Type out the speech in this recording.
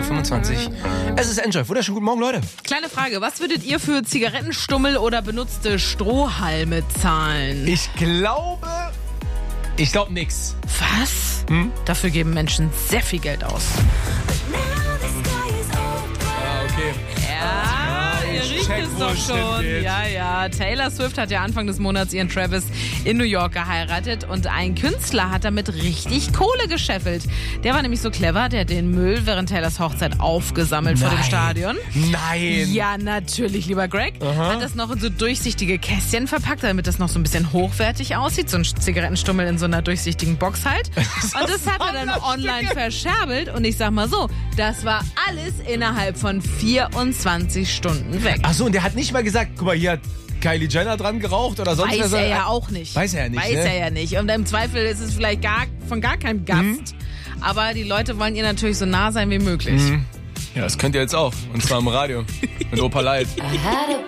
0300901. Es ist Enjoy. Wunderschönen guten Morgen, Leute. Kleine Frage, was würdet ihr für Zigarettenstummel oder benutzte Strohhalme zahlen? Ich glaube nix. Was? Dafür geben Menschen sehr viel Geld aus. Okay. Ja, ihr riecht check, es wo doch es schon. hingeht. Ja. Taylor Swift hat ja Anfang des Monats ihren Travis in New York geheiratet und ein Künstler hat damit richtig Kohle gescheffelt. Der war nämlich so clever, der hat den Müll während Taylors Hochzeit aufgesammelt vor dem Stadion. Nein. Ja, natürlich, lieber Greg. Hat das noch in so durchsichtige Kästchen verpackt, damit das noch so ein bisschen hochwertig aussieht. So ein Zigarettenstummel in so einer durchsichtigen Box halt. Und das hat er dann online verscherbelt. Und ich sag mal so, das war alles innerhalb von 24 Stunden weg. Ach so, und der hat nicht mal gesagt, guck mal, hier hat Kylie Jenner dran geraucht oder sonst was. Weiß er ja auch nicht. Weiß er ja nicht, Weiß er ja nicht. Und im Zweifel ist es vielleicht von gar keinem Gast. Aber die Leute wollen ihr natürlich so nah sein wie möglich. Ja, das könnt ihr jetzt auch. Und zwar im Radio. Mit Opa Light.